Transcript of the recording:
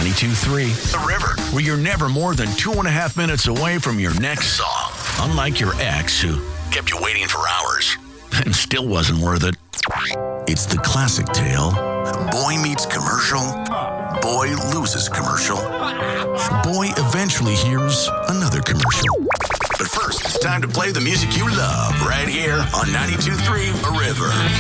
92.3 The River, where you're never more than 2.5 minutes away from your next song. Unlike your ex, who kept you waiting for hours and still wasn't worth it. It's the classic tale. Boy meets commercial. Boy loses commercial. Boy eventually hears another commercial. But first, it's time to play the music you love right here on 92.3 The River.